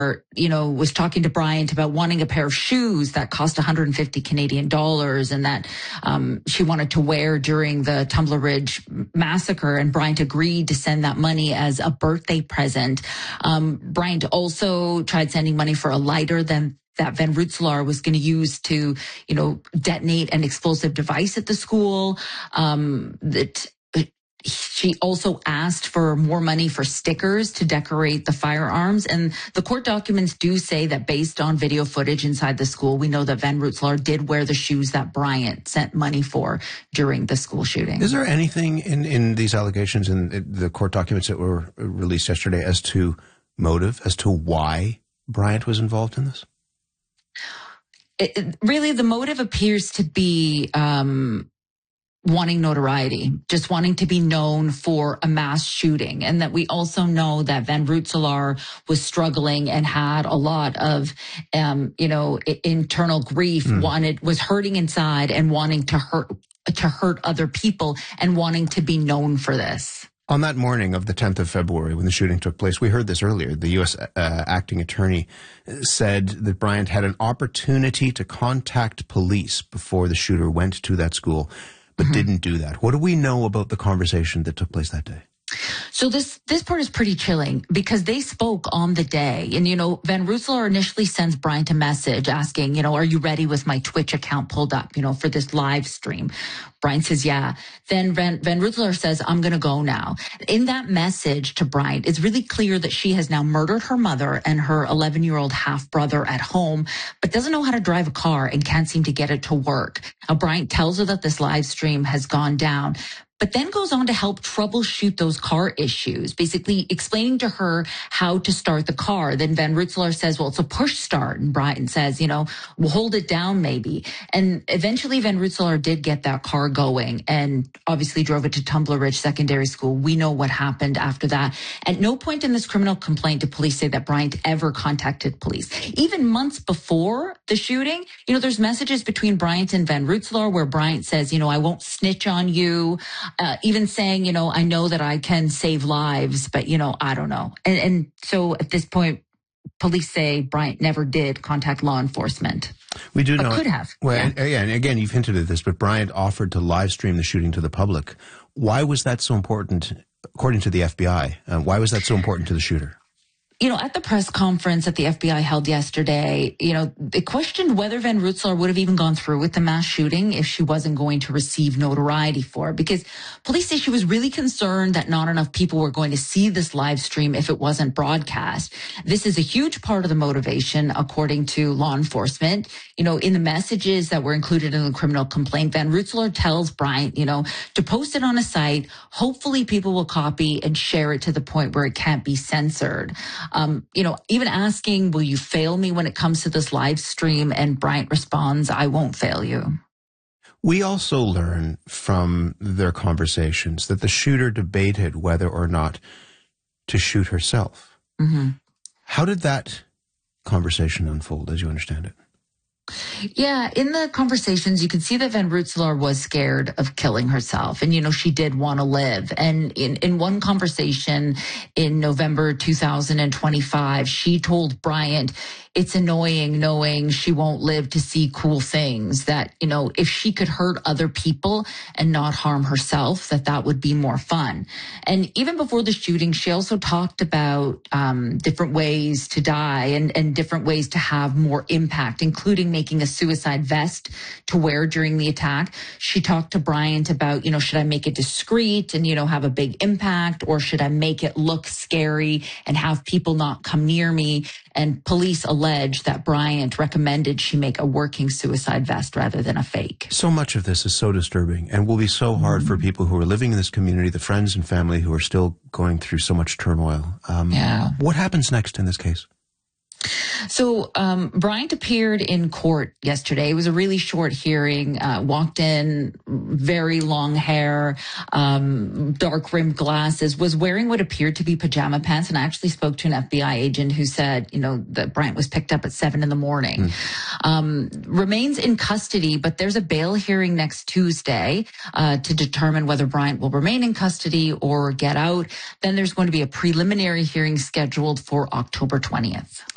was talking to Bryant about wanting a pair of shoes that cost 150 Canadian dollars and that she wanted to wear during the Tumbler Ridge massacre. And Bryant agreed to send that money as a birthday present. Bryant also tried sending money for a lighter that Van Rootselaar was going to use to, detonate an explosive device at the school. She also asked for more money for stickers to decorate the firearms. And the court documents do say that based on video footage inside the school, we know that Van Rootselaar did wear the shoes that Bryant sent money for during the school shooting. Is there anything in these allegations in the court documents that were released yesterday as to motive, as to why Bryant was involved in this? Really, the motive appears to be wanting notoriety, just wanting to be known for a mass shooting. And that we also know that Van Rootselaar was struggling and had a lot of, internal grief, was hurting inside and wanting to hurt other people and wanting to be known for this. On that morning of the 10th of February, when the shooting took place, we heard this earlier. The U.S. acting attorney said that Bryant had an opportunity to contact police before the shooter went to that school, but didn't do that. What do we know about the conversation that took place that day? So this part is pretty chilling because they spoke on the day. And, Van Rootselaar initially sends Bryant a message asking, are you ready with my Twitch account pulled up, for this live stream? Bryant says, yeah. Then Van Rootselaar says, I'm going to go now. In that message to Bryant, it's really clear that she has now murdered her mother and her 11-year-old half-brother at home, but doesn't know how to drive a car and can't seem to get it to work. Now, Bryant tells her that this live stream has gone down, but then goes on to help troubleshoot those car issues, basically explaining to her how to start the car. Then Van Rootselaar says, well, it's a push start. And Bryant says, we'll hold it down maybe. And eventually Van Rootselaar did get that car going and obviously drove it to Tumbler Ridge Secondary School. We know what happened after that. At no point in this criminal complaint did police say that Bryant ever contacted police. Even months before the shooting, there's messages between Bryant and Van Rootselaar where Bryant says, I won't snitch on you. Even saying, I know that I can save lives, but, I don't know. And so at this point, police say Bryant never did contact law enforcement. We do know. Could have. Well, yeah. And again, you've hinted at this, but Bryant offered to live stream the shooting to the public. Why was that so important, according to the FBI? Why was that so important to the shooter? At the press conference that the FBI held yesterday, they questioned whether Van Rootselaar would have even gone through with the mass shooting if she wasn't going to receive notoriety for it. Because police say she was really concerned that not enough people were going to see this live stream if it wasn't broadcast. This is a huge part of the motivation, according to law enforcement. In the messages that were included in the criminal complaint, Van Rootselaar tells Bryant, to post it on a site. Hopefully people will copy and share it to the point where it can't be censored. Even asking, will you fail me when it comes to this live stream? And Bryant responds, I won't fail you. We also learn from their conversations that the shooter debated whether or not to shoot herself. How did that conversation unfold, as you understand it? Yeah, in the conversations, you could see that Van Rootselaar was scared of killing herself. And, she did want to live. And in one conversation in November 2025, she told Bryant, it's annoying knowing she won't live to see cool things, that, if she could hurt other people and not harm herself, that would be more fun. And even before the shooting, she also talked about different ways to die and different ways to have more impact, including making a suicide vest to wear during the attack. She talked to Bryant about, should I make it discreet and, have a big impact, or should I make it look scary and have people not come near me? And police allege that Bryant recommended she make a working suicide vest rather than a fake. So much of this is so disturbing and will be so hard for people who are living in this community, the friends and family who are still going through so much turmoil. What happens next in this case? So Bryant appeared in court yesterday. It was a really short hearing, walked in, very long hair, dark rimmed glasses, was wearing what appeared to be pajama pants. And I actually spoke to an FBI agent who said, that Bryant was picked up at 7 a.m. Remains in custody, but there's a bail hearing next Tuesday to determine whether Bryant will remain in custody or get out. Then there's going to be a preliminary hearing scheduled for October 20th.